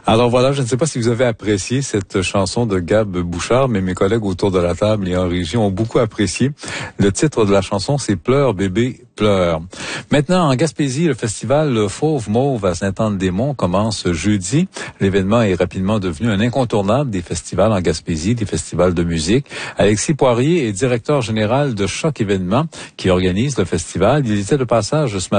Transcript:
Alors voilà, je ne sais pas si vous avez apprécié cette chanson de Gab Bouchard, mais mes collègues autour de la table et en régie ont beaucoup apprécié. Le titre de la chanson, c'est Pleure bébé, pleure. Maintenant, en Gaspésie, le festival Fauve Mauve à Sainte-Anne-des-Monts commence jeudi. L'événement est rapidement devenu un incontournable des festivals en Gaspésie, des festivals de musique. Alexis Poirier est directeur général de Choc Événements qui organise le festival. Il était de passage ce matin